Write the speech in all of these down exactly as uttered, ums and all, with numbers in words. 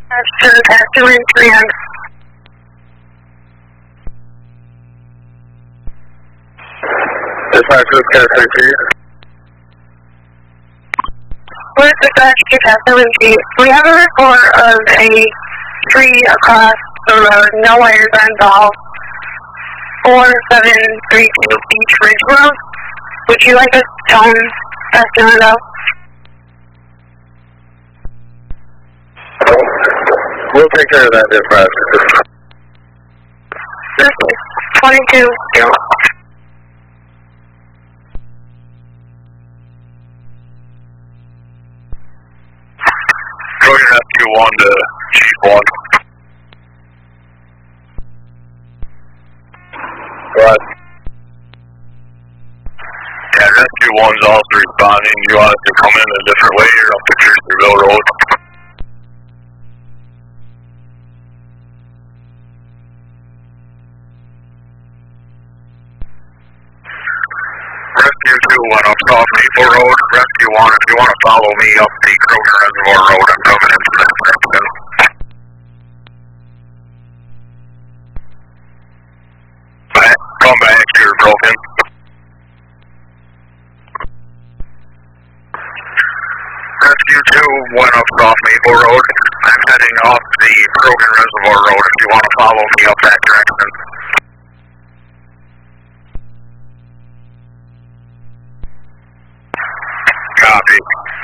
Ashton, Ashton, three hundred. Dispatch, this is Cash three. Where's the Ashton, Ashton, three? We have a report of a tree across the road, no wires are involved. four seven three two Beach Ridge Road. Would you like us to tell him Ashton out? We'll take care of that, dispatch. This is twenty-two zero. Go ahead and rescue one to Chief one. Go ahead. Yeah, rescue one's also responding. Do you want us to come in a different way or up the Kirstenville Road? Rescue two went up South Maple Road. Rescue one, if you want to follow me up the Kroger Reservoir Road, I'm coming into that section. Back, come back, you're broken. Rescue two went up South Maple Road. I'm heading up the Kroger Reservoir Road if you want to follow me up that direction. Copy.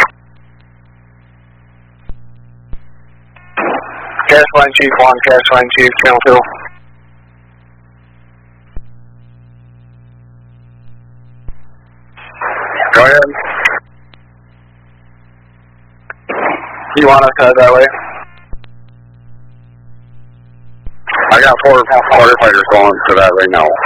Cash line Chief one, Cash line Chief, channel two. Go ahead. You want us to head that way? I got four firefighters going to that right now.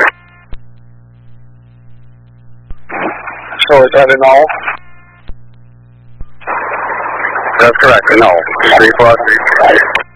So is that an all? That's correct, no. three plus three.